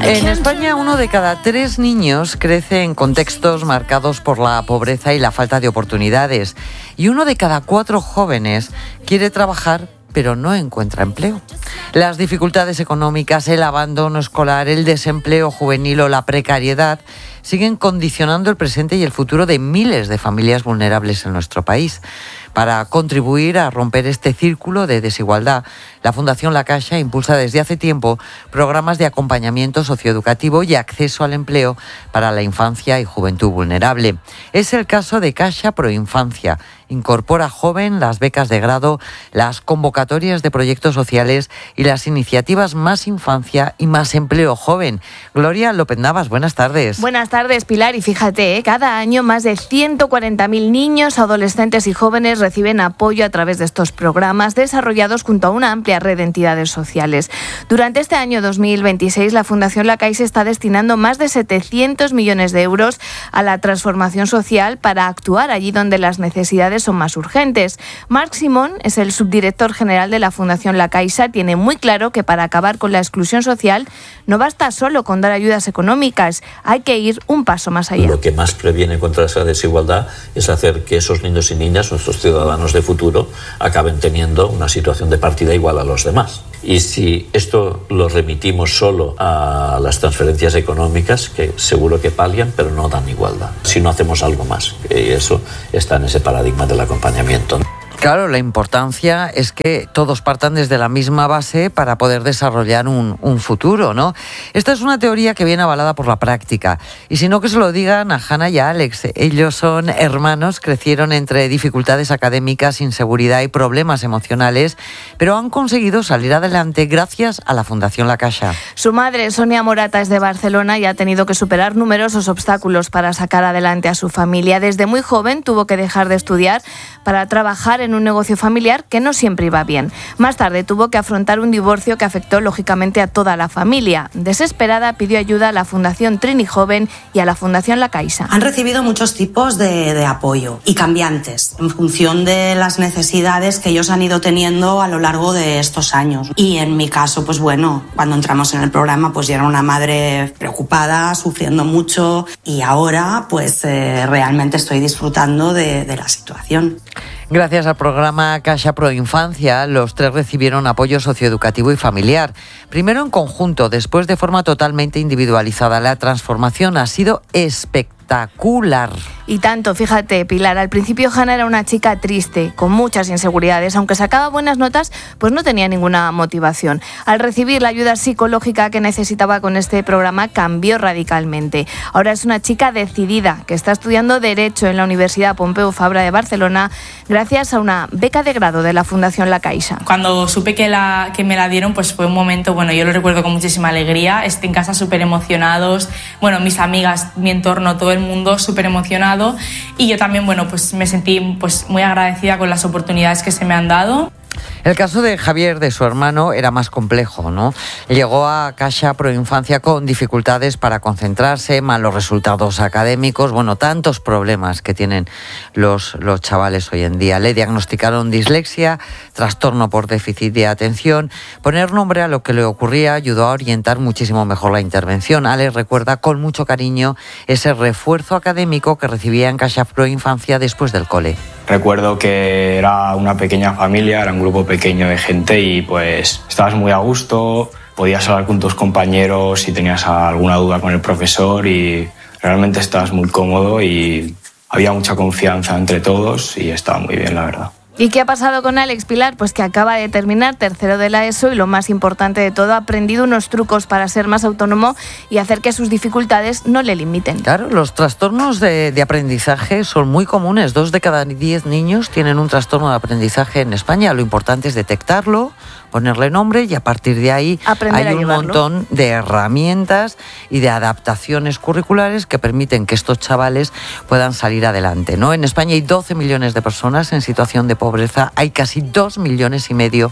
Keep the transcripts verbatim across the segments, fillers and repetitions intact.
En España, uno de cada tres niños crece en contextos marcados por la pobreza y la falta de oportunidades. Y uno de cada cuatro jóvenes quiere trabajar, pero no encuentra empleo. Las dificultades económicas, el abandono escolar, el desempleo juvenil o la precariedad siguen condicionando el presente y el futuro de miles de familias vulnerables en nuestro país. Para contribuir a romper este círculo de desigualdad, la Fundación La Caixa impulsa desde hace tiempo programas de acompañamiento socioeducativo y acceso al empleo para la infancia y juventud vulnerable. Es el caso de Caixa Proinfancia. Incorpora joven las becas de grado, las convocatorias de proyectos sociales y las iniciativas Más Infancia y Más Empleo Joven. Gloria López Navas, buenas tardes. Buenas tardes, Pilar. Y fíjate, ¿eh? cada año más de ciento cuarenta mil niños, adolescentes y jóvenes reciben apoyo a través de estos programas desarrollados junto a una amplia red de entidades sociales. Durante este año dos mil veintiséis, la Fundación La Caixa está destinando más de setecientos millones de euros a la transformación social para actuar allí donde las necesidades son más urgentes. Marc Simón es el subdirector general de la Fundación La Caixa. Tiene muy claro que para acabar con la exclusión social no basta solo con dar ayudas económicas, hay que ir un paso más allá. Lo que más previene contra esa desigualdad es hacer que esos niños y niñas, nuestros ciudadanos de futuro, acaben teniendo una situación de partida igual a los demás. Y si esto lo remitimos solo a las transferencias económicas, que seguro que palian, pero no dan igualdad. Si no hacemos algo más, y eso está en ese paradigma del acompañamiento. Claro, la importancia es que todos partan desde la misma base para poder desarrollar un, un futuro, ¿no? Esta es una teoría que viene avalada por la práctica. Y si no, que se lo digan a Hannah y a Alex. Ellos son hermanos, crecieron entre dificultades académicas, inseguridad y problemas emocionales, pero han conseguido salir adelante gracias a la Fundación La Caixa. Su madre, Sonia Morata, es de Barcelona y ha tenido que superar numerosos obstáculos para sacar adelante a su familia. Desde muy joven tuvo que dejar de estudiar para trabajar en un negocio familiar que no siempre iba bien. Más tarde tuvo que afrontar un divorcio que afectó lógicamente a toda la familia. Desesperada pidió ayuda a la Fundación Trini Joven y a la Fundación La Caixa. Han recibido muchos tipos de, de apoyo y cambiantes en función de las necesidades que ellos han ido teniendo a lo largo de estos años. Y en mi caso, pues bueno, cuando entramos en el programa, pues yo era una madre preocupada, sufriendo mucho, y ahora pues eh, realmente estoy disfrutando de, de la situación. Gracias al programa Caixa Proinfancia, los tres recibieron apoyo socioeducativo y familiar. Primero en conjunto, después de forma totalmente individualizada. La transformación ha sido espectacular. Y tanto, fíjate, Pilar, al principio Hannah era una chica triste, con muchas inseguridades. Aunque sacaba buenas notas, pues no tenía ninguna motivación. Al recibir la ayuda psicológica que necesitaba con este programa, cambió radicalmente. Ahora es una chica decidida, que está estudiando Derecho en la Universidad Pompeu Fabra de Barcelona, gracias a una beca de grado de la Fundación La Caixa. Cuando supe que, la, que me la dieron, pues fue un momento, bueno, yo lo recuerdo con muchísima alegría. Estoy en casa súper emocionados, bueno, mis amigas, mi entorno, todo el mundo súper emocionado. Y yo también, bueno, pues me sentí pues muy agradecida con las oportunidades que se me han dado. El caso de Javier, de su hermano, era más complejo, ¿no? Llegó a Caixa Proinfancia con dificultades para concentrarse, malos resultados académicos, bueno, tantos problemas que tienen los, los chavales hoy en día. Le diagnosticaron dislexia, trastorno por déficit de atención. Poner nombre a lo que le ocurría ayudó a orientar muchísimo mejor la intervención. Ale recuerda con mucho cariño ese refuerzo académico que recibía en Caixa Proinfancia después del cole. Recuerdo que era una pequeña familia, era un grupo pequeño de gente y pues estabas muy a gusto, podías hablar con tus compañeros si tenías alguna duda con el profesor y realmente estabas muy cómodo y había mucha confianza entre todos y estaba muy bien, la verdad. ¿Y qué ha pasado con Alex, Pilar? Pues que acaba de terminar tercero de la ESO y lo más importante de todo, ha aprendido unos trucos para ser más autónomo y hacer que sus dificultades no le limiten. Claro, los trastornos de, de aprendizaje son muy comunes. Dos de cada diez niños tienen un trastorno de aprendizaje en España. Lo importante es detectarlo, ponerle nombre y a partir de ahí aprender hay un montón de herramientas y de adaptaciones curriculares que permiten que estos chavales puedan salir adelante, ¿no? En España hay doce millones de personas en situación de pobreza, hay casi dos millones y medio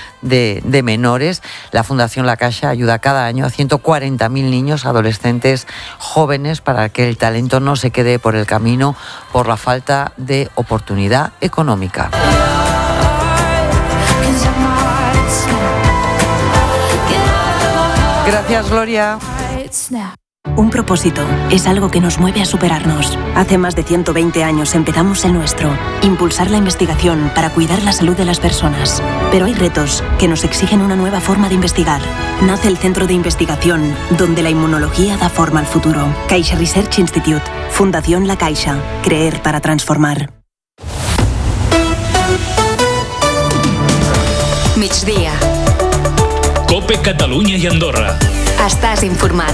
de, de menores. La Fundación La Caixa ayuda cada año a ciento cuarenta mil niños, adolescentes, jóvenes, para que el talento no se quede por el camino por la falta de oportunidad económica. Gracias, Gloria. Un propósito es algo que nos mueve a superarnos. Hace más de ciento veinte años empezamos el nuestro, impulsar la investigación para cuidar la salud de las personas. Pero hay retos que nos exigen una nueva forma de investigar. Nace el Centro de Investigación, donde la inmunología da forma al futuro. Caixa Research Institute, Fundación La Caixa, creer para transformar. Migdia. Cope Catalunya i Andorra. Estàs informat.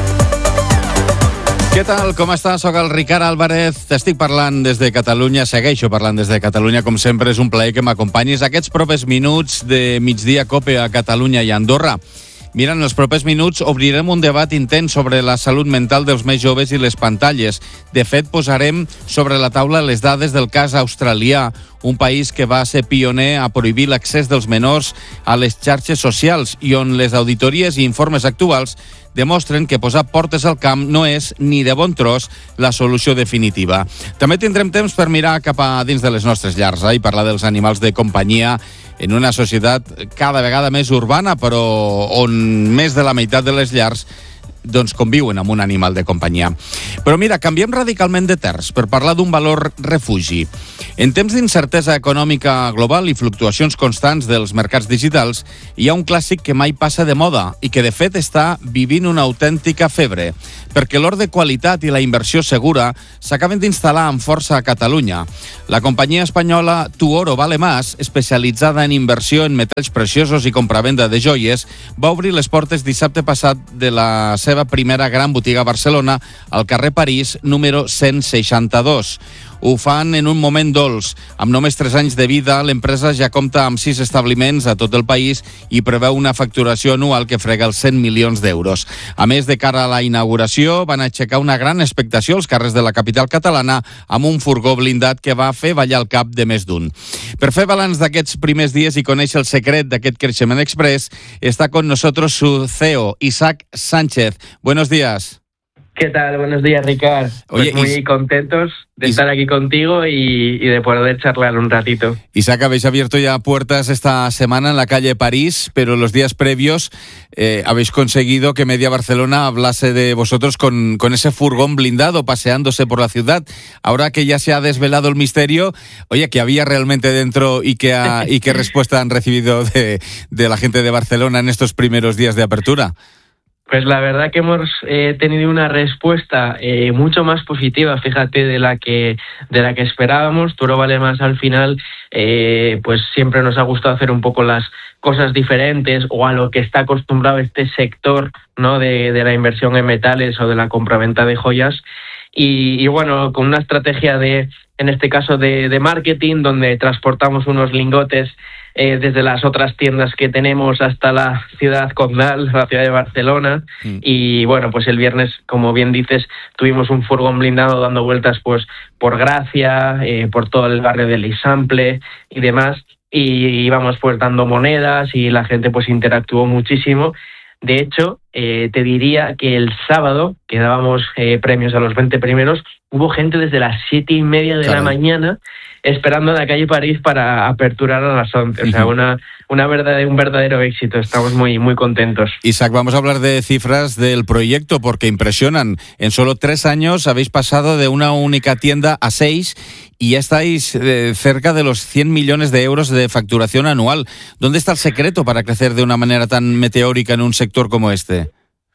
Què tal? Com estàs? Soc el Ricard Álvarez. T'estic parlant des de Catalunya, segueixo parlant des de Catalunya. Com sempre, és un plaer que m'acompanyis aquests propers minuts de migdia Cope a Catalunya i Andorra. Mira, en els propers minuts obrirem un debat intens sobre la salut mental dels més joves i les pantalles. De fet, posarem sobre la taula les dades del cas australià, un país que va ser pioner a prohibir l'accés dels menors a les xarxes socials i on les auditories i informes actuals demostren que posar portes al camp no és, ni de bon tros, la solució definitiva. També tindrem temps per mirar cap a dins de les nostres llars eh, i parlar dels animals de companyia en una societat cada vegada més urbana, però on més de la meitat de les llars doncs conviuen amb un animal de companyia. Però mira, canviem radicalment de terç per parlar d'un valor refugi. En temps d'incertesa econòmica global i fluctuacions constants dels mercats digitals, hi ha un clàssic que mai passa de moda i que de fet està vivint una autèntica febre, perquè l'or de qualitat i la inversió segura s'acaben d'instal·lar amb força a Catalunya. La companyia espanyola Tu Oro Vale Más, especialitzada en inversió en metalls preciosos i compravenda de joies, va obrir les portes dissabte passat de la seva primera gran botiga a Barcelona, al carrer París, número cent seixanta-dos. Ho fan en un moment dolç. Amb només tres anys de vida, l'empresa ja compta amb sis establiments a tot el país i preveu una facturació anual que frega els cent milions d'euros. A més, de cara a la inauguració, van aixecar una gran expectació als carrers de la capital catalana amb un furgó blindat que va fer ballar el cap de més d'un. Per fer balanç d'aquests primers dies i conèixer el secret d'aquest creixement express, està con nosotros su C E O, Isaac Sánchez. Buenos días. ¿Qué tal? Buenos días, Ricard. Pues Oye, muy Is... contentos de Is... estar aquí contigo y, y de poder charlar un ratito. Isaac, habéis abierto ya puertas esta semana en la calle París, pero los días previos eh, habéis conseguido que Media Barcelona hablase de vosotros con, con ese furgón blindado paseándose por la ciudad. Ahora que ya se ha desvelado el misterio, oye, ¿qué había realmente dentro y qué, ha, y qué respuesta han recibido de, de la gente de Barcelona en estos primeros días de apertura? Pues la verdad que hemos eh, tenido una respuesta eh, mucho más positiva, fíjate, de la que de la que esperábamos. Tu Oro Vale Más al final, eh, pues siempre nos ha gustado hacer un poco las cosas diferentes o a lo que está acostumbrado este sector, ¿no? de, de la inversión en metales o de la compraventa de joyas. Y, y bueno, con una estrategia de, en este caso de, de marketing, donde transportamos unos lingotes Eh, desde las otras tiendas que tenemos hasta la ciudad condal, la ciudad de Barcelona. Mm. Y bueno, pues el viernes, como bien dices, tuvimos un furgón blindado dando vueltas pues por Gracia, eh, por todo el barrio del Eixample y demás, y íbamos pues dando monedas y la gente pues interactuó muchísimo. De hecho, eh, te diría que el sábado, que dábamos eh, premios a los veinte primeros, hubo gente desde las siete y media de claro. la mañana esperando en la calle París para aperturar a las once. O sea, una, una verdad, un verdadero éxito. Estamos muy, muy contentos. Isaac, vamos a hablar de cifras del proyecto porque impresionan. En solo tres años habéis pasado de una única tienda a seis y ya estáis eh, cerca de los cien millones de euros de facturación anual. ¿Dónde está el secreto para crecer de una manera tan meteórica en un sector como este?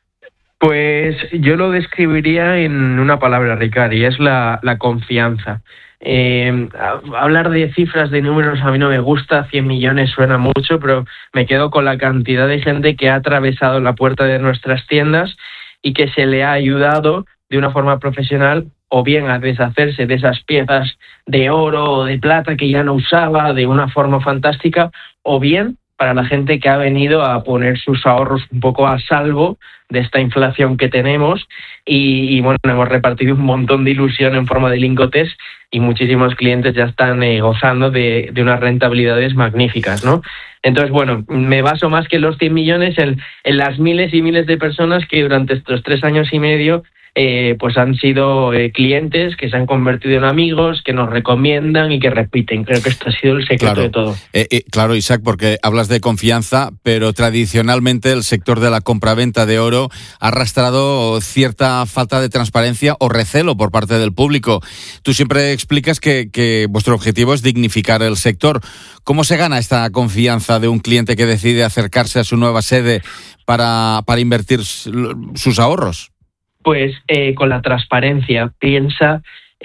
Pues yo lo describiría en una palabra, Ricard, y es la, la confianza. Eh, hablar de cifras, de números, a mí no me gusta, cien millones suena mucho, pero me quedo con la cantidad de gente que ha atravesado la puerta de nuestras tiendas y que se le ha ayudado de una forma profesional o bien a deshacerse de esas piezas de oro o de plata que ya no usaba de una forma fantástica, o bien para la gente que ha venido a poner sus ahorros un poco a salvo de esta inflación que tenemos y, y bueno, hemos repartido un montón de ilusión en forma de lingotes y muchísimos clientes ya están eh, gozando de, de unas rentabilidades magníficas, ¿no? Entonces, bueno, me baso más que en los cien millones en, en las miles y miles de personas que durante estos tres años y medio eh, pues han sido eh, clientes que se han convertido en amigos, que nos recomiendan y que repiten. Creo que esto ha sido el secreto claro. de todo. Eh, eh, claro, Isaac, porque hablas de confianza, pero tradicionalmente el sector de la compraventa de oro ha arrastrado cierta falta de transparencia o recelo por parte del público. Tú siempre explicas que, que vuestro objetivo es dignificar el sector. ¿Cómo se gana esta confianza de un cliente que decide acercarse a su nueva sede para, para invertir sus ahorros? Pues eh, con la transparencia. Piensa,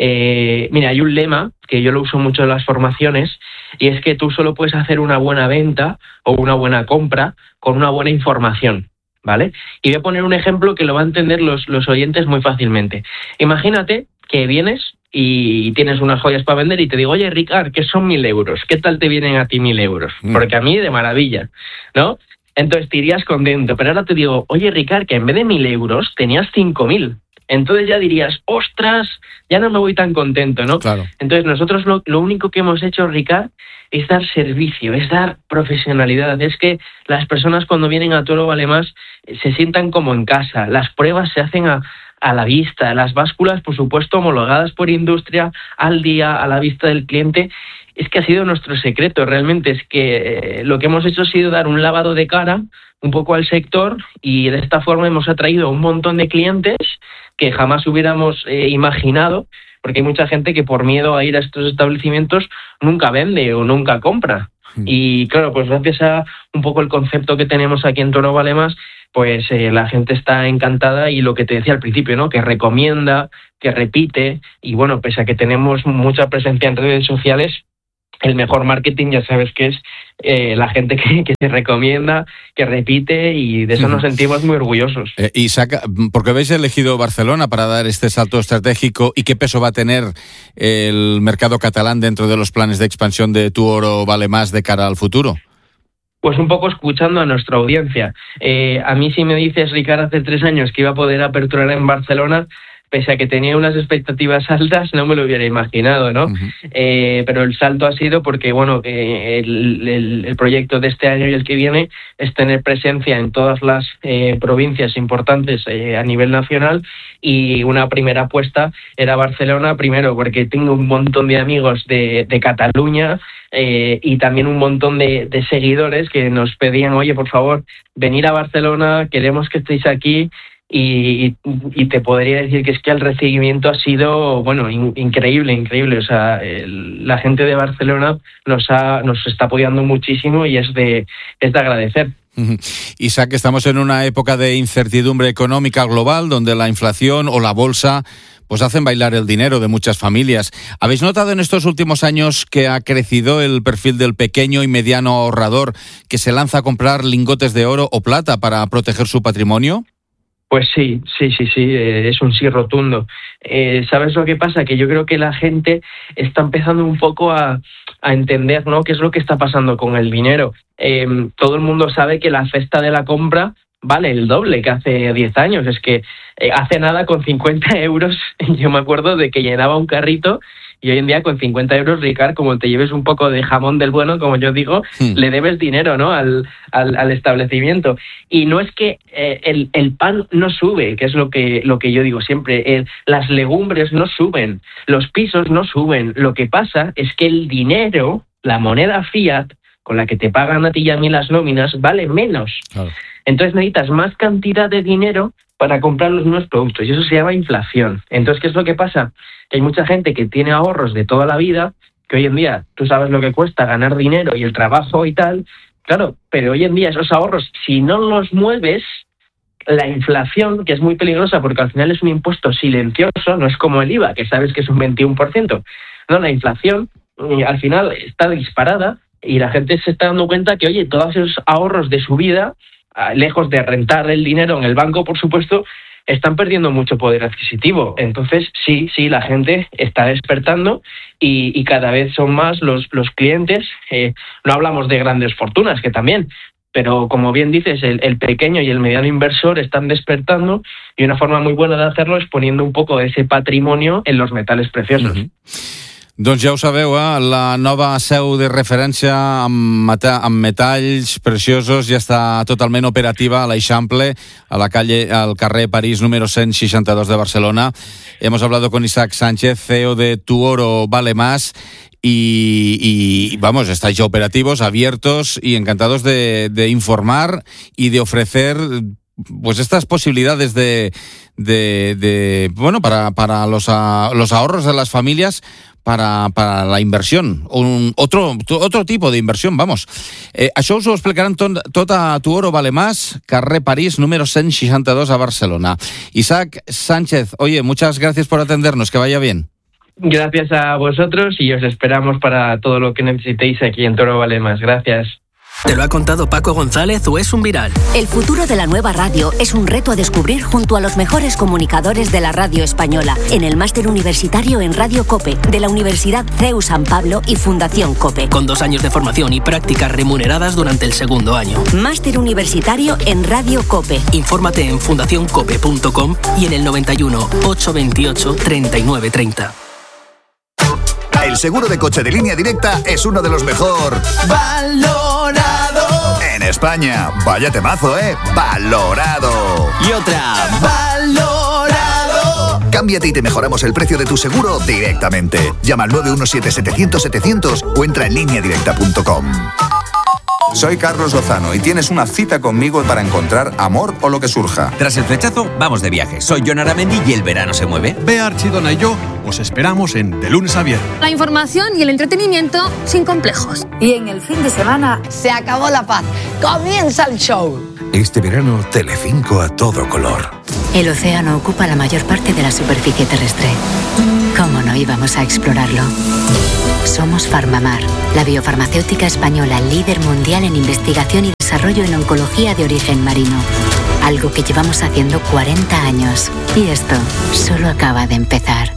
eh, mira, hay un lema que yo lo uso mucho en las formaciones y es que tú solo puedes hacer una buena venta o una buena compra con una buena información, ¿vale? Y voy a poner un ejemplo que lo van a entender los, los oyentes muy fácilmente. Imagínate que vienes y tienes unas joyas para vender y te digo, oye, Ricard, ¿qué son mil euros? ¿Qué tal te vienen a ti mil euros? Porque a mí de maravilla, ¿no? Entonces te irías contento, pero ahora te digo, oye, Ricard, que en vez de mil euros tenías cinco mil. Entonces ya dirías, ostras, ya no me voy tan contento, ¿no? Claro. Entonces nosotros lo, lo único que hemos hecho, Ricard, es dar servicio, es dar profesionalidad. Es que las personas cuando vienen a Toro Vale Más se sientan como en casa. Las pruebas se hacen a, a la vista, las básculas, por supuesto, homologadas por industria, al día, a la vista del cliente. Es que ha sido nuestro secreto, realmente. Es que eh, lo que hemos hecho ha sido dar un lavado de cara un poco al sector y de esta forma hemos atraído a un montón de clientes que jamás hubiéramos eh, imaginado, porque hay mucha gente que por miedo a ir a estos establecimientos nunca vende o nunca compra. Mm. Y claro, pues gracias a un poco el concepto que tenemos aquí en Toro Vale Más, pues eh, la gente está encantada y lo que te decía al principio, ¿no? Que recomienda, que repite y bueno, pese a que tenemos mucha presencia en redes sociales, el mejor marketing ya sabes que es eh, la gente que, que se recomienda, que repite y de eso nos sentimos muy orgullosos. Eh, Isaac, ¿por qué habéis elegido Barcelona para dar este salto estratégico y qué peso va a tener el mercado catalán dentro de los planes de expansión de Toro Vale Más de cara al futuro? Pues un poco escuchando a nuestra audiencia. Eh, a mí si me dices, Ricard, hace tres años que iba a poder aperturar en Barcelona, pese a que tenía unas expectativas altas, no me lo hubiera imaginado, ¿no? Uh-huh. Eh, pero el salto ha sido porque, bueno, eh, el, el, el proyecto de este año y el que viene es tener presencia en todas las eh, provincias importantes eh, a nivel nacional y una primera apuesta era Barcelona, primero porque tengo un montón de amigos de, de Cataluña eh, y también un montón de, de seguidores que nos pedían, oye, por favor, venir a Barcelona, queremos que estéis aquí. Y, y te podría decir que es que el recibimiento ha sido, bueno, in, increíble, increíble. O sea, el, la gente de Barcelona nos ha, nos está apoyando muchísimo y es de, es de agradecer. Uh-huh. Isaac, estamos en una época de incertidumbre económica global donde la inflación o la bolsa pues hacen bailar el dinero de muchas familias. ¿Habéis notado en estos últimos años que ha crecido el perfil del pequeño y mediano ahorrador que se lanza a comprar lingotes de oro o plata para proteger su patrimonio? Pues sí, sí, sí, sí, eh, es un sí rotundo. Eh, ¿Sabes lo que pasa? Que yo creo que la gente está empezando un poco a, a entender, ¿no?, qué es lo que está pasando con el dinero. Eh, todo el mundo sabe que la cesta de la compra vale el doble que hace diez años. Es que eh, hace nada con cincuenta euros, yo me acuerdo de que llenaba un carrito. Y hoy en día con cincuenta euros, Ricard, como te lleves un poco de jamón del bueno, como yo digo, sí, le debes dinero, ¿no?, al, al, al establecimiento. Y no es que eh, el, el pan no sube, que es lo que, lo que yo digo siempre, el, las legumbres no suben, los pisos no suben. Lo que pasa es que el dinero, la moneda fiat, con la que te pagan a ti y a mí las nóminas, vale menos. Claro. Entonces necesitas más cantidad de dinero para comprar los nuevos productos y eso se llama inflación. Entonces, ¿qué es lo que pasa? Que hay mucha gente que tiene ahorros de toda la vida, que hoy en día tú sabes lo que cuesta ganar dinero y el trabajo y tal, claro, pero hoy en día esos ahorros, si no los mueves, la inflación, que es muy peligrosa porque al final es un impuesto silencioso, no es como el I V A, que sabes que es un veintiuno por ciento. No, la inflación al final está disparada y la gente se está dando cuenta que, oye, todos esos ahorros de su vida, lejos de rentar el dinero en el banco, por supuesto, están perdiendo mucho poder adquisitivo. Entonces, sí, sí, la gente está despertando y, y cada vez son más los, los clientes. Eh, no hablamos de grandes fortunas, que también, pero como bien dices, el, el pequeño y el mediano inversor están despertando y una forma muy buena de hacerlo es poniendo un poco de ese patrimonio en los metales preciosos. Uh-huh. Doncs ja ho sabeu, eh? La nova seu de referència amb, meta, amb metalls preciosos ja està totalment operativa a l'Eixample, a la calle, al carrer París número ciento sesenta y dos de Barcelona. Hemos hablado con Isaac Sánchez, C E O de Tuoro Vale Más, y, y vamos, estáis ya operativos, abiertos y encantados de, de informar y de ofrecer pues estas posibilidades de, de, de bueno, para, para los, a, los ahorros de las familias, para, para la inversión, un, otro, otro tipo de inversión, vamos. Eh, això us ho explicaran tot, tot a Tuoro Vale Más, carrer París, número ciento sesenta y dos a Barcelona. Isaac Sánchez, oye, muchas gracias por atendernos, que vaya bien. Gracias a vosotros y os esperamos para todo lo que necesitéis aquí en Tuoro Vale Más. Gracias. ¿Te lo ha contado Paco González o es un viral? El futuro de la nueva radio es un reto a descubrir junto a los mejores comunicadores de la radio española en el máster universitario en Radio COPE de la Universidad C E U San Pablo y Fundación COPE. Con dos años de formación y prácticas remuneradas durante el segundo año. Máster universitario en Radio COPE. Infórmate en fundación cope punto com y en el noventa y uno, ochocientos veintiocho, treinta y nueve treinta. El seguro de coche de Línea Directa es uno de los mejor valorado en España. Vaya temazo, ¿eh? Valorado. Y otra, valorado. Cámbiate y te mejoramos el precio de tu seguro directamente. Llama al nueve uno siete, setecientos, setecientos o entra en línea directa punto com. Soy Carlos Lozano y tienes una cita conmigo para encontrar amor o lo que surja. Tras el flechazo, vamos de viaje. Soy Jon Aramendi y el verano se mueve. Bea Archidona y yo os esperamos en De Lunes a Viernes. La información y el entretenimiento sin complejos. Y en el fin de semana se acabó la paz. Comienza el show. Este verano, Telecinco a todo color. El océano ocupa la mayor parte de la superficie terrestre. ¿Cómo no íbamos a explorarlo? Somos Farmamar, la biofarmacéutica española líder mundial en investigación y desarrollo en oncología de origen marino. Algo que llevamos haciendo cuarenta años. Y esto solo acaba de empezar.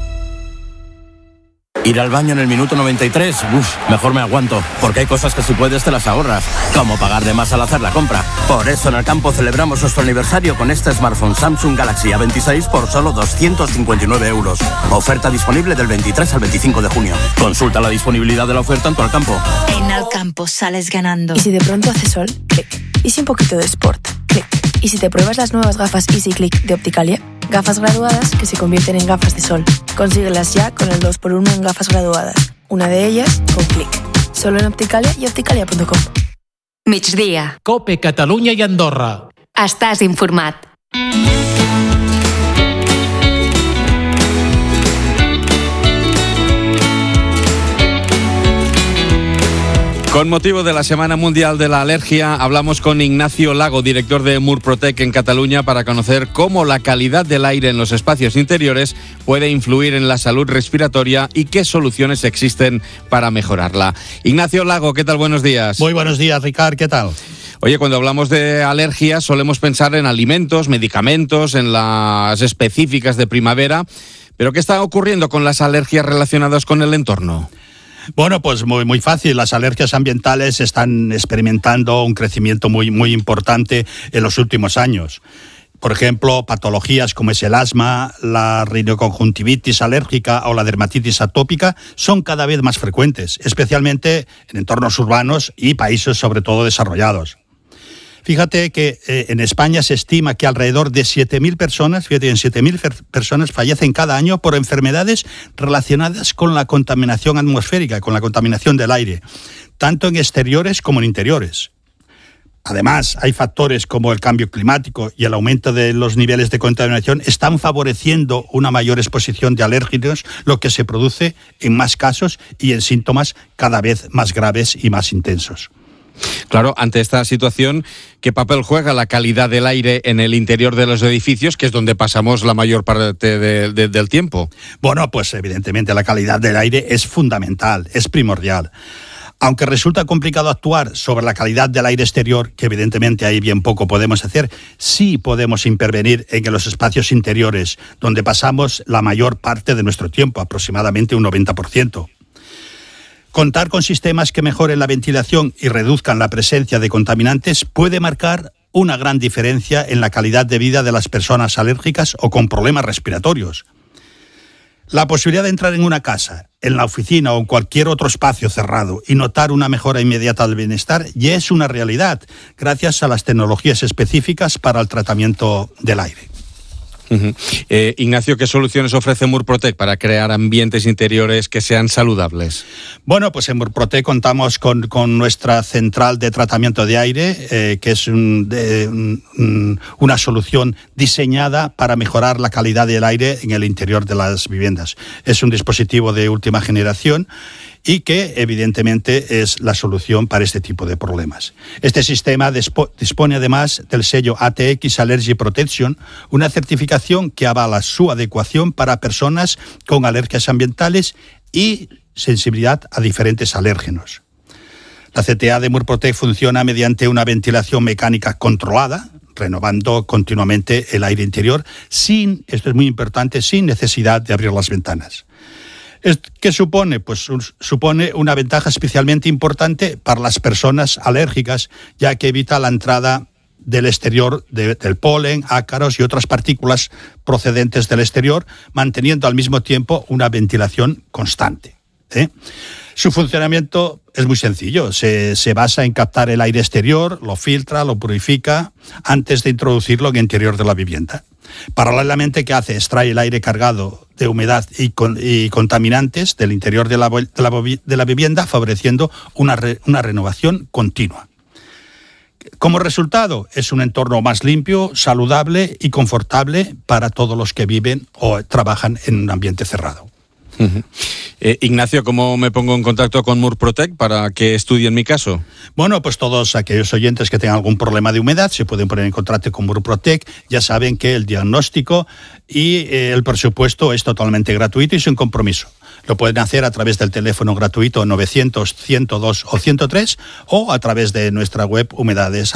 Ir al baño en el minuto noventa y tres, uff, mejor me aguanto, porque hay cosas que si puedes te las ahorras, como pagar de más al hacer la compra. Por eso en Alcampo celebramos nuestro aniversario con este smartphone Samsung Galaxy A veintiséis por solo doscientos cincuenta y nueve euros. Oferta disponible del veintitrés al veinticinco de junio. Consulta la disponibilidad de la oferta en tu Alcampo. En Alcampo sales ganando. ¿Y si de pronto hace sol? Clic. ¿Y si un poquito de sport? Clic. ¿Y si te pruebas las nuevas gafas Easy Click de Opticalia? Gafas graduadas que se convierten en gafas de sol. Consíguelas ya con el dos por uno en gafas graduadas. Una de ellas con Click. Solo en Opticalia y opticalia punto com. Migdia. Cope Catalunya i Andorra. Estàs informat. Con motivo de la Semana Mundial de la Alergia, hablamos con Ignacio Lago, director de Murprotec en Cataluña, para conocer cómo la calidad del aire en los espacios interiores puede influir en la salud respiratoria y qué soluciones existen para mejorarla. Ignacio Lago, ¿qué tal? Buenos días. Muy buenos días, Ricard, ¿qué tal? Oye, cuando hablamos de alergias solemos pensar en alimentos, medicamentos, en las específicas de primavera, pero ¿qué está ocurriendo con las alergias relacionadas con el entorno? Bueno, pues muy, muy fácil. Las alergias ambientales están experimentando un crecimiento muy, muy importante en los últimos años. Por ejemplo, patologías como es el asma, la rinoconjuntivitis alérgica o la dermatitis atópica son cada vez más frecuentes, especialmente en entornos urbanos y países sobre todo desarrollados. Fíjate que eh, en España se estima que alrededor de siete mil personas, fíjate, en siete mil personas fallecen cada año por enfermedades relacionadas con la contaminación atmosférica, con la contaminación del aire, tanto en exteriores como en interiores. Además, hay factores como el cambio climático y el aumento de los niveles de contaminación están favoreciendo una mayor exposición de alérgenos, lo que se produce en más casos y en síntomas cada vez más graves y más intensos. Claro, ante esta situación, ¿qué papel juega la calidad del aire en el interior de los edificios, que es donde pasamos la mayor parte de, de, del tiempo? Bueno, pues evidentemente la calidad del aire es fundamental, es primordial. Aunque resulta complicado actuar sobre la calidad del aire exterior, que evidentemente ahí bien poco podemos hacer, sí podemos intervenir en los espacios interiores, donde pasamos la mayor parte de nuestro tiempo, aproximadamente un noventa por ciento. Contar con sistemas que mejoren la ventilación y reduzcan la presencia de contaminantes puede marcar una gran diferencia en la calidad de vida de las personas alérgicas o con problemas respiratorios. La posibilidad de entrar en una casa, en la oficina o en cualquier otro espacio cerrado y notar una mejora inmediata del bienestar ya es una realidad gracias a las tecnologías específicas para el tratamiento del aire. Uh-huh. Eh, Ignacio, ¿qué soluciones ofrece Murprotec para crear ambientes interiores que sean saludables? Bueno, pues en Murprotec contamos con, con nuestra central de tratamiento de aire, eh, que es un, de, un, una solución diseñada para mejorar la calidad del aire en el interior de las viviendas. Es un dispositivo de última generación y que evidentemente es la solución para este tipo de problemas. Este sistema dispo, dispone además del sello A T X Allergy Protection, una certificación que avala su adecuación para personas con alergias ambientales y sensibilidad a diferentes alérgenos. La C T A de Murprotec funciona mediante una ventilación mecánica controlada, renovando continuamente el aire interior, sin, esto es muy importante, sin necesidad de abrir las ventanas. ¿Qué supone? Pues supone una ventaja especialmente importante para las personas alérgicas, ya que evita la entrada del exterior de, del polen, ácaros y otras partículas procedentes del exterior, manteniendo al mismo tiempo una ventilación constante, ¿eh? Su funcionamiento es muy sencillo, se, se basa en captar el aire exterior, lo filtra, lo purifica antes de introducirlo en el interior de la vivienda. Paralelamente, ¿qué hace? Extrae el aire cargado de humedad y, con, y contaminantes del interior de la, de la, de la vivienda, favoreciendo una, re, una renovación continua. Como resultado, es un entorno más limpio, saludable y confortable para todos los que viven o trabajan en un ambiente cerrado. Uh-huh. Eh, Ignacio, ¿cómo me pongo en contacto con Murprotec para que estudien mi caso? Bueno, pues todos aquellos oyentes que tengan algún problema de humedad se pueden poner en contacto con Murprotec. Ya saben que el diagnóstico y eh, el presupuesto es totalmente gratuito y sin compromiso. Lo pueden hacer a través del teléfono gratuito novecientos, ciento dos o ciento tres o a través de nuestra web humedades